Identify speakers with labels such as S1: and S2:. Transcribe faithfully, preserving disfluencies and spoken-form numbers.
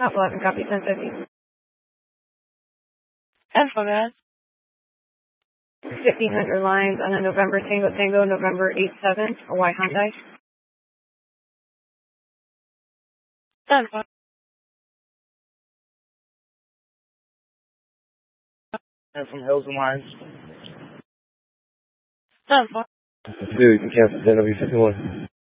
S1: Top eleven, copy, ten fifty.
S2: ten four, man.
S1: fifteen hundred lines on a November Tango Tango, November eight seven, a white Hyundai.
S2: ten four.
S3: And from Hills and Lines.
S2: ten four.
S4: Dude, you can cancel ten W fifty-one.